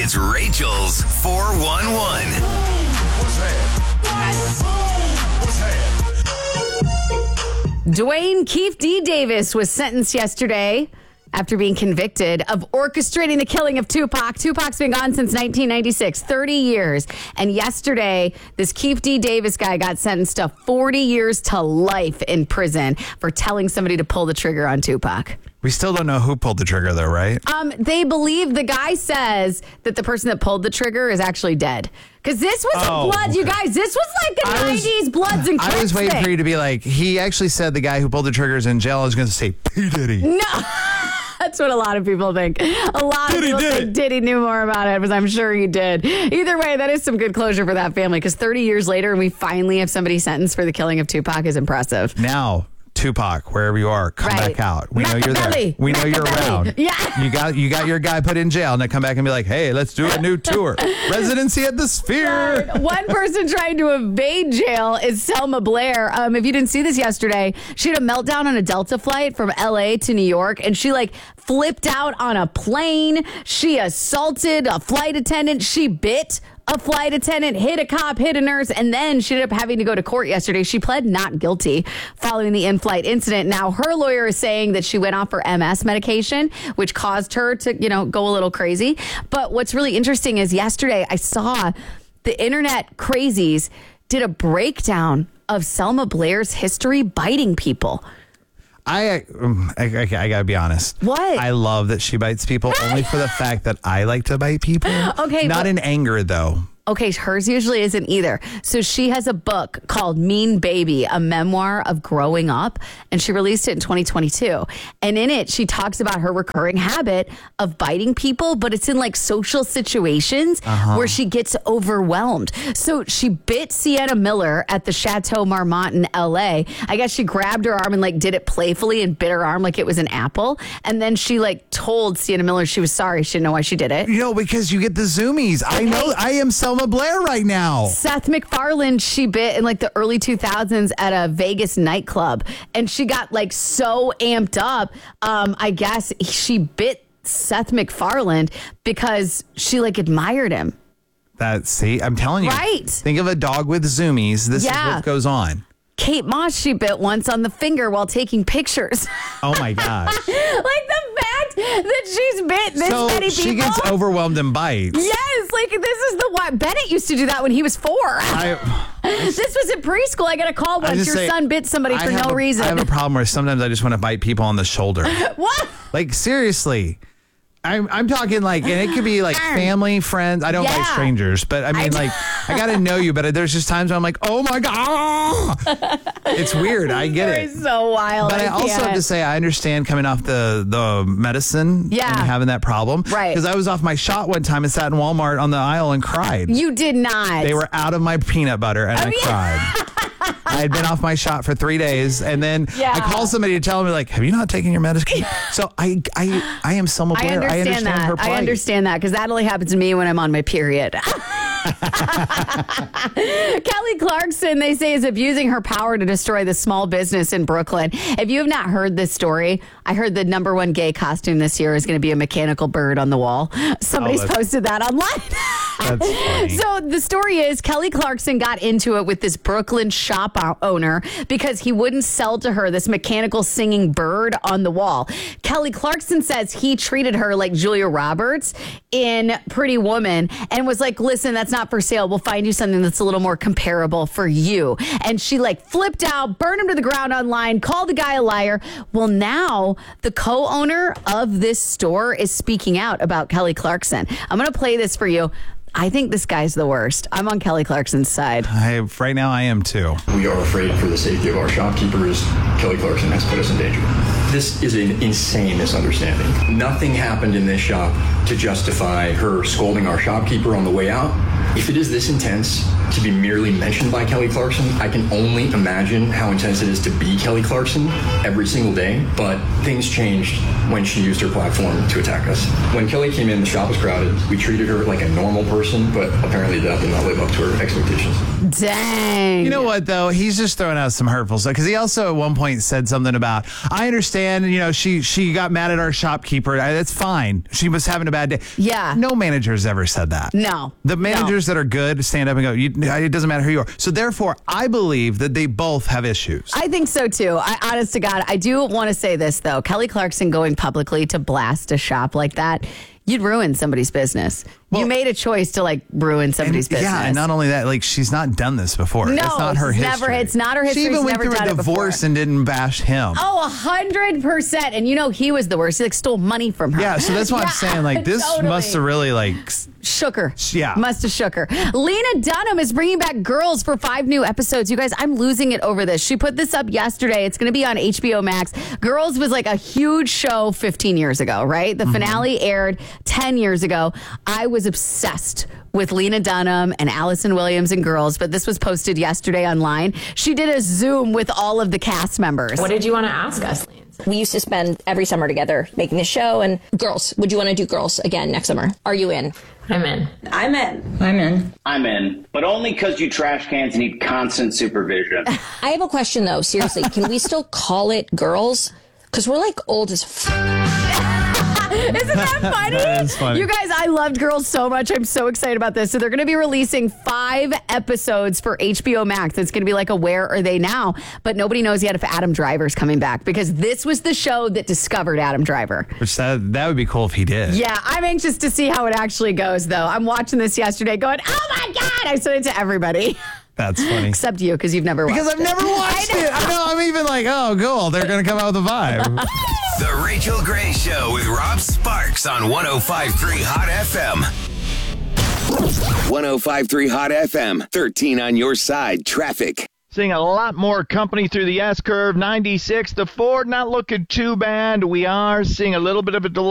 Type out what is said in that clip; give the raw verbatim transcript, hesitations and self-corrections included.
It's Rachel's four one one. What's that? What's that? Dwayne Keefe D. Davis was sentenced yesterday after being convicted of orchestrating the killing of Tupac. Tupac's been gone since nineteen ninety-six, thirty years. And yesterday, this Keefe D. Davis guy got sentenced to forty years to life in prison for telling somebody to pull the trigger on Tupac. We still don't know who pulled the trigger, though, right? Um, they believe the guy says that the person that pulled the trigger is actually dead. Because this was Oh, a blood, you okay. guys. This was like a I was- nineties Bloods and Crips I was waiting thing. for you to be like, he actually said the guy who pulled the trigger is in jail. I was going to say, P. Diddy. No. That's what a lot of people think. A lot Diddy of people did think it. Diddy knew more about it, because I'm sure he did. Either way, that is some good closure for that family, because thirty years later, we finally have somebody sentenced for the killing of Tupac is impressive. Now, Tupac, wherever you are, come Right. back out. We know you're there. Machiavelli. We know you're Machiavelli. around. Yeah. You got you got your guy put in jail, and then come back and be like, hey, let's do a new tour. Residency at the Sphere. One person trying to evade jail is Selma Blair. Um, if you didn't see this yesterday, she had a meltdown on a Delta flight from L A to New York, and she like flipped out on a plane. She assaulted a flight attendant. She bit a flight attendant, hit a cop, hit a nurse, and then she ended up having to go to court yesterday. She pled not guilty following the in-flight incident. Now, her lawyer is saying that she went off her M S medication, which caused her to, you know, go a little crazy. But what's really interesting is yesterday I saw the internet crazies did a breakdown of Selma Blair's history biting people. I, um, I, I, I gotta be honest. What? I love that she bites people only for the fact that I like to bite people. Okay, Not but- in anger, though. Okay, hers usually isn't either. So she has a book called Mean Baby, a memoir of growing up, and she released it in twenty twenty-two. And in it, she talks about her recurring habit of biting people, but it's in like social situations where she gets overwhelmed. So she bit Sienna Miller at the Chateau Marmont in L A. I guess she grabbed her arm and like did it playfully and bit her arm like it was an apple. And then she like told Sienna Miller she was sorry. She didn't know why she did it. You know, because you get the zoomies. I know. I am Selma Blair right now. Seth MacFarlane, she bit in like the early two thousands at a Vegas nightclub, and she got like so amped up. Um, I guess she bit Seth MacFarlane because she like admired him. That see, I'm telling you. Right. Think of a dog with zoomies. This Yeah. is what goes on. Kate Moss, she bit once on the finger while taking pictures. Oh my gosh. Like the fact that she's bit this so many people. she gets overwhelmed and bites. Yes, like this is the one. Bennett used to do that when he was four. I, This was in preschool. I got a call I once. just Your say, son bit somebody I for have no a- reason. I have a problem where sometimes I just want to bite people on the shoulder. What? Like, seriously. I'm, I'm talking like, and it could be like family, friends. I don't Yeah. like strangers, but I mean, I- like, I got to know you, but there's just times where I'm like, oh my God. It's weird. I get it. It's so wild. But I, also have can't. to say, I understand coming off the, the medicine Yeah. and having that problem. Right. Because I was off my shot one time and sat in Walmart on the aisle and cried. You did not. They were out of my peanut butter and I, mean- cried. I had been off my shot for three days, and then Yeah. I called somebody to tell me, like, have you not taken your medication? So I, I, I am Selma I Blair. understand, I understand that. her plight. I understand that because that only happens to me when I'm on my period. Kelly Clarkson, they say, is abusing her power to destroy the small business in Brooklyn. If you have not heard this story, I heard the number one gay costume this year is going to be a mechanical bird on the wall. Somebody's Oh, that's- posted that online. That's funny. So the story is Kelly Clarkson got into it with this Brooklyn shop o- owner because he wouldn't sell to her this mechanical singing bird on the wall. Kelly Clarkson says he treated her like Julia Roberts in Pretty Woman and was like, listen, that's not for sale. We'll find you something that's a little more comparable for you. And she like flipped out, burned him to the ground online, called the guy a liar. Well, now the co-owner of this store is speaking out about Kelly Clarkson. I'm going to play this for you. I think this guy's the worst. I'm on Kelly Clarkson's side. I, right now, I am too. We are afraid for the safety of our shopkeepers. Kelly Clarkson has put us in danger. This is an insane misunderstanding. Nothing happened in this shop to justify her scolding our shopkeeper on the way out If it is this intense to be merely mentioned by Kelly Clarkson, I can only imagine how intense it is to be Kelly Clarkson every single day. But things changed when she used her platform to attack us. When Kelly came in, the shop was crowded. We treated her like a normal person, but apparently that did not live up to her expectations. Dang. You know what, though? He's just throwing out some hurtful stuff because he also at one point said something about, I understand, you know, she she got mad at our shopkeeper. I- That's fine. She was having a bad day. Yeah. No manager's ever said that. No. The managers No. that are good stand up and go, you, it doesn't matter who you are. So therefore, I believe that they both have issues. I think so too. I, honest to God, I do want to say this though. Kelly Clarkson going publicly to blast a shop like that, you'd ruin somebody's business. Well- you made a choice to like ruin somebody's And, business. yeah, and not only that, like she's not done this before. No, it's not her it's history. never- it's not her history. She even She's went never through done a it before. divorce and didn't bash him. Oh, a hundred percent. And you know he was the worst. He like stole money from her. Yeah, so that's what I'm Yeah, saying. Like this totally. must have really like s- shook her. Yeah. Must have shook her. Lena Dunham is bringing back Girls for five new episodes. You guys, I'm losing it over this. She put this up yesterday. It's going to be on H B O Max. Girls was like a huge show fifteen years ago, right? The finale aired ten years ago. I was obsessed with Lena Dunham and Allison Williams and Girls, but this was posted yesterday online. She did a Zoom with all of the cast members. What did you want to ask us, Lance? We used to spend every summer together making the show. And girls, would you want to do Girls again next summer? Are you in? I'm in. I'm in. I'm in. I'm in, but only because you trash cans need constant supervision. I have a question though. Seriously, can we still call it Girls? Because we're like old as f- Isn't that funny? That is funny. You guys, I loved Girls so much. I'm so excited about this. So they're going to be releasing five episodes for H B O Max. It's going to be like a Where Are They Now? But nobody knows yet if Adam Driver's coming back because this was the show that discovered Adam Driver. which that that would be cool if he did. Yeah, I'm anxious to see how it actually goes, though. I'm watching this yesterday going, oh my God. I sent it to everybody That's funny. except you because you've never watched Because I've it. never watched I know. it. I know. I'm even like, oh, cool. They're going to come out with a vibe. The Rachel Gray Show with Rob Sparks on one oh five point three Hot F M. one oh five point three Hot F M. thirteen on your side. Traffic. Seeing a lot more company through the S-curve. ninety-six, the Ford not looking too bad. We are seeing a little bit of a delay.